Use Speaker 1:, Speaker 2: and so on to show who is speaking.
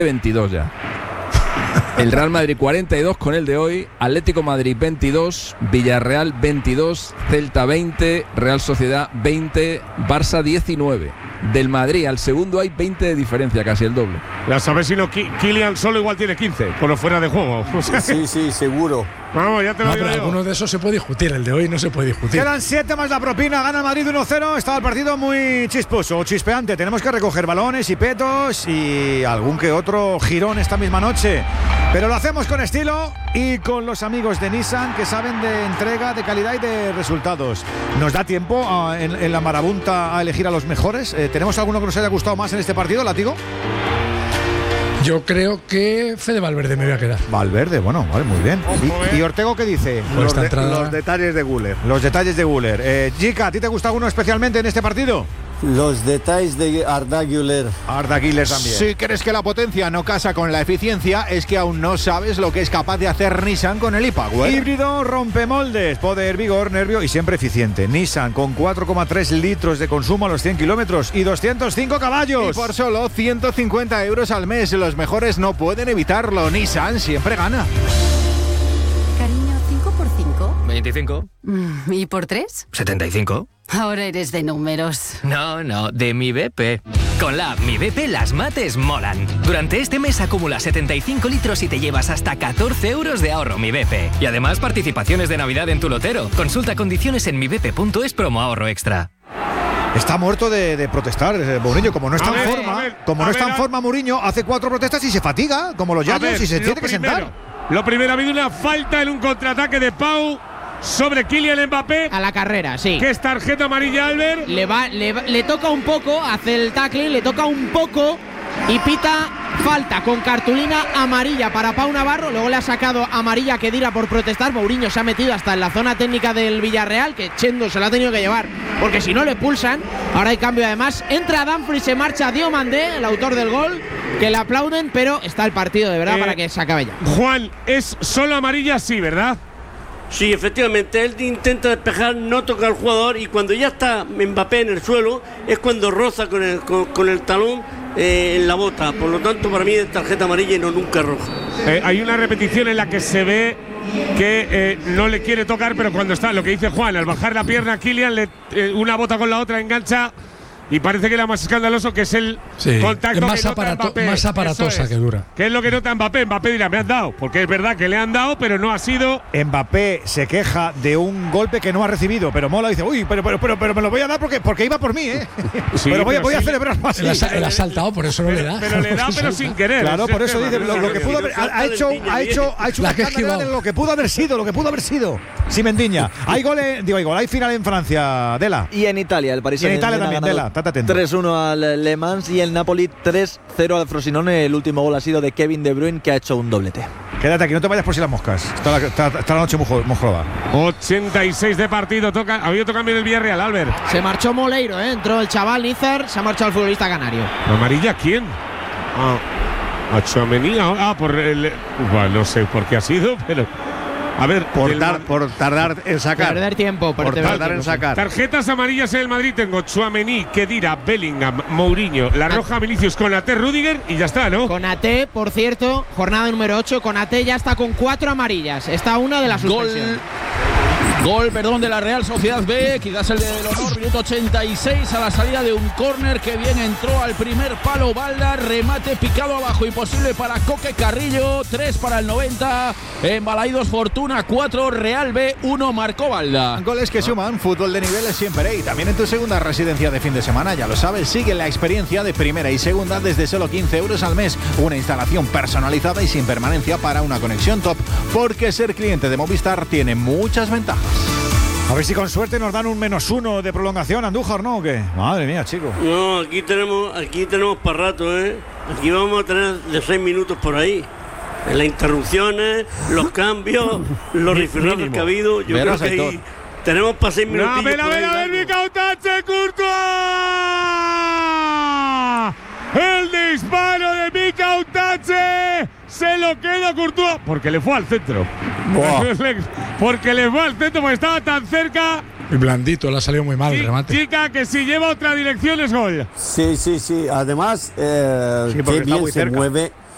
Speaker 1: 22 ya. El Real Madrid 42 con el de hoy, Atlético Madrid 22, Villarreal 22, Celta 20, Real Sociedad 20, Barça 19. Del Madrid al segundo hay 20 de diferencia, casi el doble.
Speaker 2: A saber si no, Kylian solo igual tiene 15, por lo fuera de juego. O sea,
Speaker 3: sí, seguro.
Speaker 2: Vamos, ya te lo digo yo.
Speaker 4: Alguno de esos se puede discutir, el de hoy no se puede discutir.
Speaker 5: Quedan 7 más la propina, gana el Madrid 1-0. Estaba el partido muy chisposo, chispeante. Tenemos que recoger balones y petos y algún que otro girón esta misma noche. Pero lo hacemos con estilo y con los amigos de Nissan, que saben de entrega, de calidad y de resultados. ¿Nos da tiempo en la marabunta a elegir a los mejores? ¿Tenemos alguno que nos haya gustado más en este partido, Látigo?
Speaker 4: Yo creo que Fede Valverde me voy a quedar.
Speaker 5: Valverde, bueno, vale, muy bien. ¿Y Ortego qué dice?
Speaker 3: Los detalles de Güler.
Speaker 5: Los detalles de Güler. Jica, ¿a ti te gusta alguno especialmente en este partido?
Speaker 3: Los detalles de Arda Güler.
Speaker 5: Arda Güler también.
Speaker 6: Si crees que la potencia no casa con la eficiencia, es que aún no sabes lo que es capaz de hacer Nissan con el e-Power.
Speaker 5: Híbrido, rompemoldes, poder, vigor, nervio y siempre eficiente. Nissan con 4,3 litros de consumo a los 100 kilómetros y 205 caballos.
Speaker 6: Y por solo 150 euros al mes, los mejores no pueden evitarlo. Nissan siempre gana.
Speaker 7: Cariño, 5 por 5.
Speaker 8: 25.
Speaker 7: ¿Y por 3?
Speaker 8: 75.
Speaker 7: Ahora eres de números.
Speaker 8: No, de mi BP. Con la app Mi BP las mates molan. Durante este mes acumula 75 litros y te llevas hasta 14 euros de ahorro Mi BP. Y además participaciones de Navidad en tu lotero. Consulta condiciones en mibp.es promo ahorro extra.
Speaker 5: Está muerto de protestar, Mourinho. Como no está en forma, Mourinho hace 4 protestas y se fatiga, como los yayos, y se tiene que sentar.
Speaker 2: Lo primero, ha habido una falta en un contraataque de Pau sobre Kylian Mbappé.
Speaker 9: A la carrera, sí.
Speaker 2: Que es tarjeta amarilla, Albert.
Speaker 9: Le toca un poco, hace el tackle, le toca un poco y pita falta con cartulina amarilla para Pau Navarro. Luego le ha sacado amarilla a Khedira por protestar. Mourinho se ha metido hasta en la zona técnica del Villarreal, que Chendo se la ha tenido que llevar, porque si no le pulsan. Ahora hay cambio además. Entra Dumfries, se marcha Diomandé, el autor del gol, que le aplauden, pero está el partido de verdad para que se acabe ya.
Speaker 2: Juan, es solo amarilla, sí, ¿verdad?
Speaker 10: Sí, efectivamente, él intenta despejar, no toca al jugador y cuando ya está Mbappé en el suelo es cuando roza con el talón en la bota. Por lo tanto, para mí es tarjeta amarilla y no nunca roja.
Speaker 2: Hay una repetición en la que se ve que no le quiere tocar, pero cuando está, lo que dice Juan, al bajar la pierna Kylian, una bota con la otra engancha. Y parece que era más escandaloso, que es el contacto
Speaker 4: más más aparatosa que dura.
Speaker 2: ¿Qué es lo que nota Mbappé? Mbappé dirá, me han dado. Porque es verdad que le han dado, pero no ha sido.
Speaker 5: Mbappé se queja de un golpe que no ha recibido, pero Mola dice, uy, pero me lo voy a dar porque iba por mí, ¿eh? Sí, pero voy a celebrar más.
Speaker 4: Él ha saltado, por eso no le da.
Speaker 2: Pero le da, pero sin querer.
Speaker 5: Claro, por eso dice, lo que pudo haber. Ha hecho una escándalo en lo que pudo haber sido. Sí, Mendiña. Hay final en Francia, Dela.
Speaker 3: Y en Italia, el Paris Saint-Germain.
Speaker 5: En Italia también, Dela.
Speaker 3: 3-1 al Le Mans y el Napoli 3-0 al Frosinone. El último gol ha sido de Kevin De Bruyne, que ha hecho un doblete.
Speaker 5: Quédate aquí, no te vayas por si las moscas. Está la noche muy joda.
Speaker 2: 86 de partido. Ha habido otro cambio del Villarreal, Albert.
Speaker 9: Se marchó Moleiro, entró el chaval Nízar, se ha marchado el futbolista canario.
Speaker 2: ¿Amarilla quién? A Tchouaméni. Por el. Bueno, no sé por qué ha sido, pero. A ver,
Speaker 6: por tardar en sacar.
Speaker 9: Perder tiempo.
Speaker 6: Por tardar en sacar.
Speaker 2: Tarjetas amarillas en el Madrid tengo Tchouaméni, Khedira, Bellingham, Mourinho, La Roja, Vinicius, Konaté, Rüdiger y ya está, ¿no?
Speaker 9: Konaté, por cierto, jornada número 8. Konaté ya está con 4 amarillas. Está una de las suspensiones.
Speaker 11: Gol, de la Real Sociedad B, quizás el del honor, minuto 86 a la salida de un córner que bien entró al primer palo Balda, remate picado abajo, imposible para Coque Carrillo, 3 para el 90, en Balaidos Fortuna 4, Real B 1, marcó Balda.
Speaker 6: Goles que suman, fútbol de nivel siempre y también en tu segunda residencia de fin de semana, ya lo sabes, sigue la experiencia de primera y segunda desde solo 15 euros al mes, una instalación personalizada y sin permanencia para una conexión top, porque ser cliente de Movistar tiene muchas ventajas.
Speaker 5: A ver si con suerte nos dan un -1 de prolongación, Andújar, ¿no? ¿O qué? Madre mía, chico.
Speaker 10: No, aquí tenemos para rato, ¿eh? Aquí vamos a tener de 6 minutos por ahí. En las interrupciones, los cambios, los rifirrafes que ha habido. Yo creo que ahí tenemos para 6 minutos.
Speaker 2: A ver, Mikautadze, Courtois. El disparo de Mikautadze se lo queda Courtois porque le fue al centro. Porque le fue al centro porque estaba tan cerca.
Speaker 4: El blandito, le ha salido muy mal el remate.
Speaker 2: Chica, que si lleva otra dirección es gol.
Speaker 3: Sí. Además, qué bien se mueve